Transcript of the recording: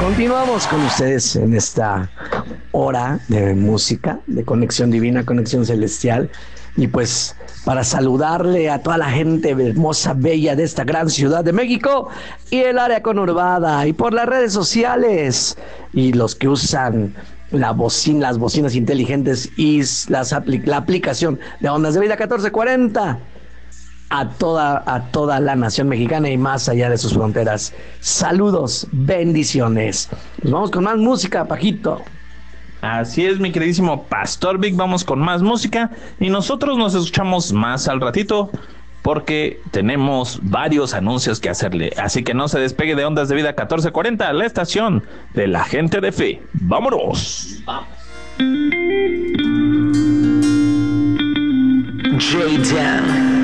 Continuamos con ustedes en esta hora de música, de conexión divina, conexión celestial. Y pues para saludarle a toda la gente hermosa, bella de esta gran ciudad de México y el área conurbada y por las redes sociales y los que usan las bocinas inteligentes y la aplicación de Ondas de Vida 1440. A toda la nación mexicana y más allá de sus fronteras. Saludos, bendiciones. Nos vamos con más música, Pajito. Así es, mi queridísimo Pastor Vic, vamos con más música y nosotros nos escuchamos más al ratito porque tenemos varios anuncios que hacerle, así que no se despegue de Ondas de Vida 1440, la estación de la gente de fe. ¡Vámonos! Vamos. J-Town.